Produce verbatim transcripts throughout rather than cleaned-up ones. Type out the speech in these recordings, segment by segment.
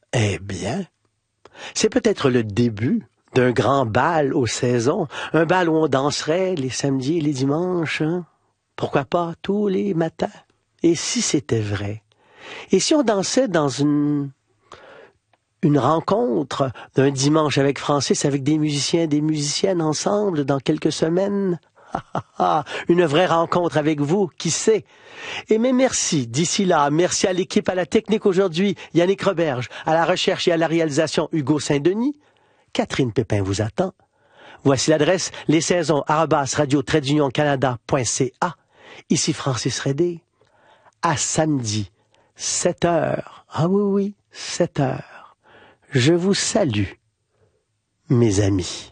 Eh bien, c'est peut-être le début d'un grand bal aux saisons, un bal où on danserait les samedis et les dimanches, hein? Pourquoi pas tous les matins? Et si c'était vrai? Et si on dansait dans une une rencontre d'un dimanche avec Francis, avec des musiciens et des musiciennes ensemble dans quelques semaines? Une vraie rencontre avec vous, qui sait? Et mais merci, d'ici là, merci à l'équipe, à la technique aujourd'hui, Yannick Roberge, à la recherche et à la réalisation, Hugo Saint-Denis. Catherine Pépin vous attend. Voici l'adresse, les saisons, arobase radio trait d'union canada point c a. Ici Francis Redé. À samedi, sept heures. Ah oui, oui, sept heures. Je vous salue, mes amis.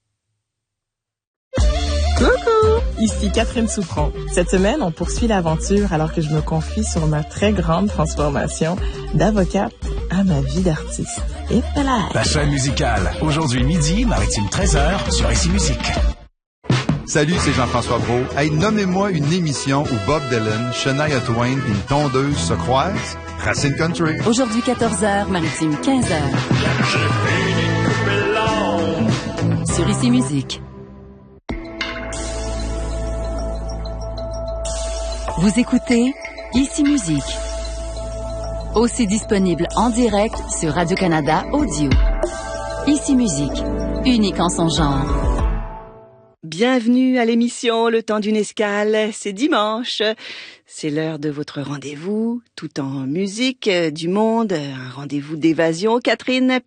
Coucou! Ici Catherine Souffron. Cette semaine, on poursuit l'aventure alors que je me confie sur ma très grande transformation d'avocate à ma vie d'artiste. Et voilà! La chaîne musicale. Aujourd'hui midi, Maritime treize heures sur Ici Musique. Salut, c'est Jean-François Brault. Hey, nommez-moi une émission où Bob Dylan, Shania Twain et une tondeuse se croisent. Racine Country. Aujourd'hui quatorze heures, Maritime quinze heures. Sur Ici Musique. Vous écoutez Ici Musique. Aussi disponible en direct sur Radio-Canada Audio. Ici Musique, unique en son genre. Bienvenue à l'émission Le Temps d'une Escale, c'est dimanche. C'est l'heure de votre rendez-vous, tout en musique, du monde, un rendez-vous d'évasion. Catherine